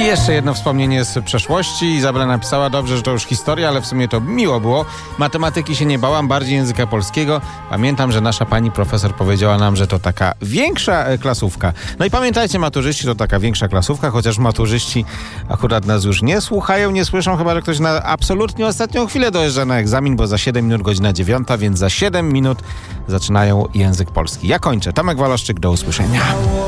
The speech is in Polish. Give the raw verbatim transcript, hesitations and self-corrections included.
jeszcze jedno wspomnienie z przeszłości. Izabela napisała: dobrze, że to już historia, ale w sumie to miło było. Matematyki się nie bałam, bardziej języka polskiego. Pamiętam, że nasza pani profesor powiedziała nam, że to taka większa klasówka. No i pamiętajcie, maturzyści to taka większa klasówka, chociaż maturzyści akurat nas już nie słuchają, nie słyszą, chyba że ktoś na absolutnie ostatnią chwilę dojeżdża na egzamin, bo za siedem minut godzina dziewiąta, więc za siedem minut zaczynają język polski. Ja kończę. Tomek Waloszczyk, do usłyszenia.